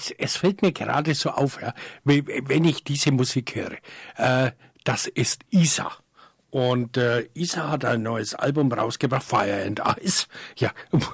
es fällt mir gerade so auf, ja, wenn ich diese Musik höre. Das ist Isa. Und Isa hat ein neues Album rausgebracht, Fire and Ice. Ja,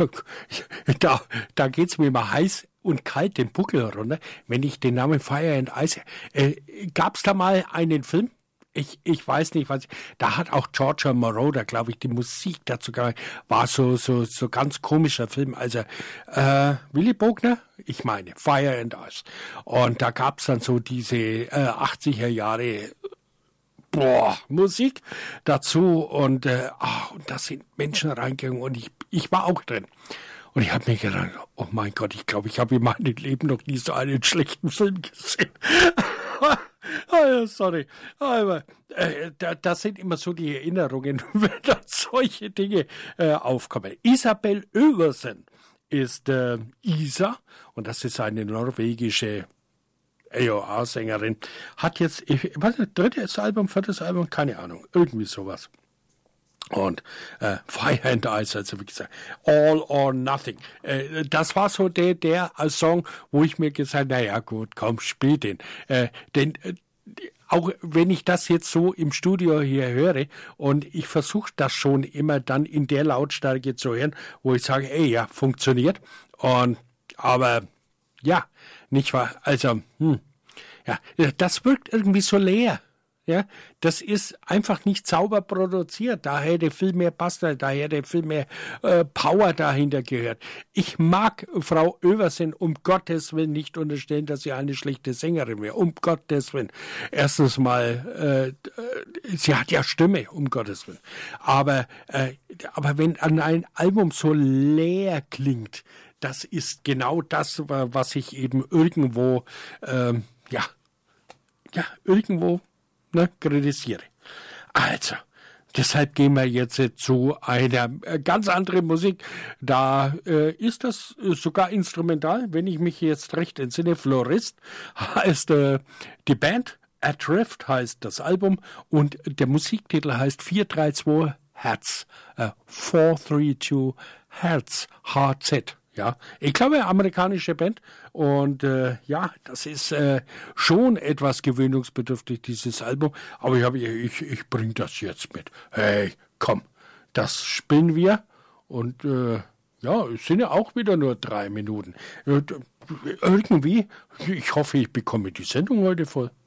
da geht's mir mal heiß und kalt den Buckel runter, wenn ich den Namen Fire and Ice. Gab's da mal einen Film? Ich weiß nicht, da hat auch Giorgio Moroder, glaube ich, die Musik dazu gemacht. War so ganz komischer Film. Also Willy Bogner, ich meine, Fire and Ice. Und da gab's dann so diese 80er Jahre Musik dazu. Und da sind Menschen reingegangen und ich war auch drin. Und ich habe mir gedacht, oh mein Gott, ich glaube, ich habe in meinem Leben noch nie so einen schlechten Film gesehen. Sorry, aber das sind immer so die Erinnerungen, wenn dann solche Dinge aufkommen. Isabel Översen ist Isa und das ist eine norwegische AOR-Sängerin. Hat jetzt, drittes Album, viertes Album, keine Ahnung, irgendwie sowas. Und Fire and Ice, also wie gesagt, All or Nothing. Das war so der Song, wo ich mir gesagt habe, naja gut, komm, spiel den. Denn auch wenn ich das jetzt so im Studio hier höre und ich versuche das schon immer dann in der Lautstärke zu hören, wo ich sage, ey, ja, funktioniert. Aber ja, nicht wahr? Also, ja, das wirkt irgendwie so leer. Ja, das ist einfach nicht sauber produziert. Da hätte viel mehr Bastard, da hätte viel mehr Power dahinter gehört. Ich mag Frau Översen um Gottes Willen nicht unterstellen, dass sie eine schlechte Sängerin wäre. Um Gottes Willen. Erstens mal, sie hat ja Stimme, um Gottes Willen. Aber wenn ein Album so leer klingt, das ist genau das, was ich eben irgendwo, irgendwo kritisiere. Also, deshalb gehen wir jetzt zu einer ganz anderen Musik. Da ist das sogar instrumental, wenn ich mich jetzt recht entsinne. Florist heißt die Band, Adrift heißt das Album und der Musiktitel heißt 432 Hertz. 432 Hertz, HZ. Ja, ich glaube, amerikanische Band und das ist schon etwas gewöhnungsbedürftig, dieses Album, aber ich bringe das jetzt mit. Hey, komm, das spielen wir und es sind ja auch wieder nur 3 Minuten. Irgendwie, ich hoffe, ich bekomme die Sendung heute voll.